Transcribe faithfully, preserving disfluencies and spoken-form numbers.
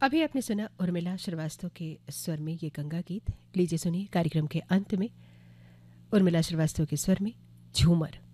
अभी आपने सुना उर्मिला श्रीवास्तव के स्वर में ये गंगा गीत। लीजिए सुनिए कार्यक्रम के अंत में उर्मिला श्रीवास्तव के स्वर में झूमर।